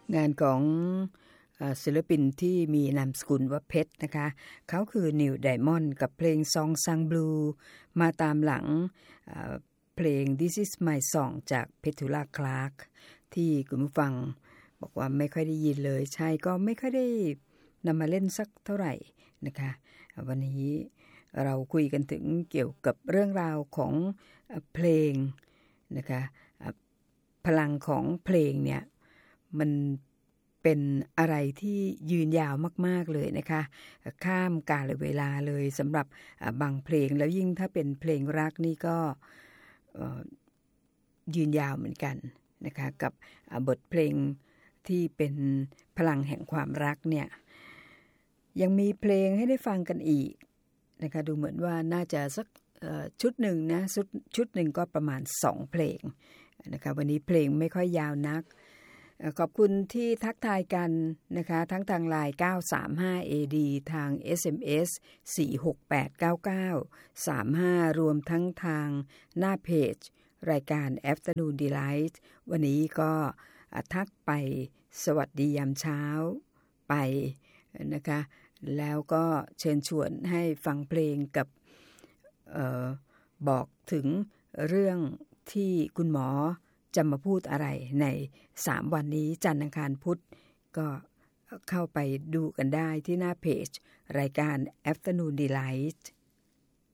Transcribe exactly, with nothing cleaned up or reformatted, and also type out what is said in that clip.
งานของศิลปินที่มีนามสกุลว่าเพชรนะคะเขาคือนิวไดมอนด์กับเพลงซองซังบลูมาตามหลังเพลง This is my song จากเพทูล่าคลาร์กที่คุณผู้ฟังบอกว่าไม่ค่อยได้ยินเลยใช่ก็ไม่ค่อยได้นำมาเล่นสักเท่าไหร่นะคะวันนี้เราคุยกันถึงเกี่ยวกับเรื่องราวของเพลงนะคะพลังของเพลงเนี่ยมันเป็นอะไรที่ยืนยาวมากๆเลยนะคะข้ามกาลเวลาเลยสำหรับบางเพลงแล้วยิ่งถ้าเป็นเพลงรักนี่ก็ยืนยาวเหมือนกันนะคะกับบทเพลงที่เป็นพลังแห่งความรักเนี่ยยังมีเพลงให้ได้ฟังกันอีกนะคะดูเหมือนว่าน่าจะสักชุดหนึ่งนะชุดชุดหนึ่งก็ประมาณสองเพลงนะคะวันนี้เพลงไม่ค่อยยาวนักขอบคุณที่ทักทายกันนะคะทั้งทาง ไลน์ เก้า สาม ห้า เอ ดี ทาง เอส เอ็ม เอส สี่ หก แปด เก้า เก้า สาม ห้ารวมทั้งทางหน้าเพจรายการ Afternoon Delight วันนี้ก็ทักไปสวัสดียามเช้าไปนะคะแล้วก็เชิญชวนให้ฟังเพลงกับเอ่อบอกถึงเรื่องที่คุณหมอจะมาพูดอะไรในสามวันนี้จันทร์อังคารพุธก็เข้าไปดูกันได้ที่หน้าเพจรายการ Afternoon Delight